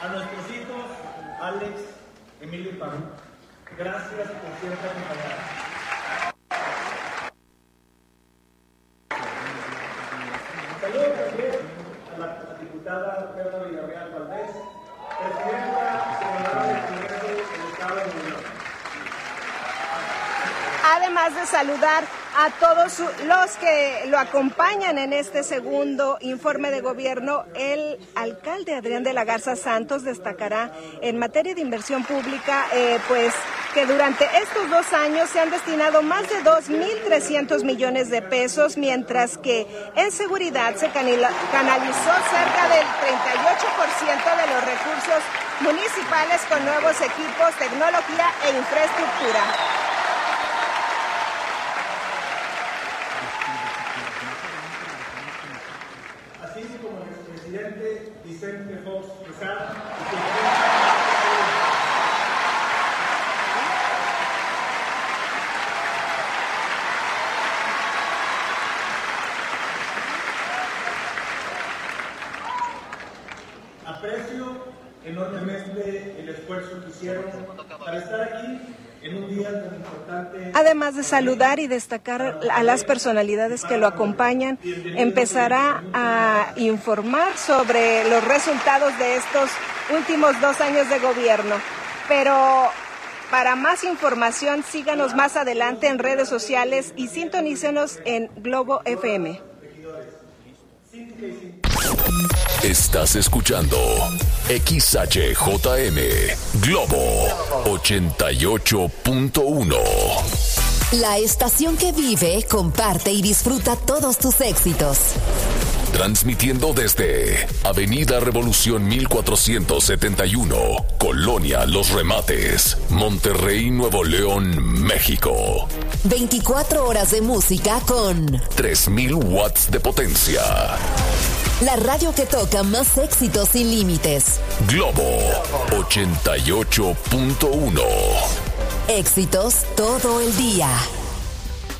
A nuestros hijos, Alex, Emilio y Pablo, gracias por siempre acompañarnos. Saludos también a la diputada Pedro Villarreal Valdés, presidenta senadora del Congreso del Estado de Nuevo León. Además de saludar a todos los que lo acompañan en este segundo informe de gobierno, el alcalde Adrián de la Garza Santos destacará en materia de inversión pública, pues que durante estos 2 años se han destinado más de 2.300 millones de pesos, mientras que en seguridad se canalizó cerca del 38% de los recursos municipales con nuevos equipos, tecnología e infraestructura. Así como el expresidente Vicente Fox Quesada aprecio enormemente el esfuerzo que hicieron para estar aquí en un día tan importante. Además de saludar y destacar a las personalidades que lo acompañan, empezará a informar sobre los resultados de estos últimos 2 años de gobierno. Pero para más información, síganos más adelante en redes sociales y sintonícenos en Globo FM. Estás escuchando XHJM Globo 88.1. La estación que vive, comparte y disfruta todos tus éxitos. Transmitiendo desde Avenida Revolución 1471, Colonia Los Remates, Monterrey, Nuevo León, México. 24 horas de música con 3000 watts de potencia. La radio que toca más éxitos sin límites. Globo 88.1. Éxitos todo el día.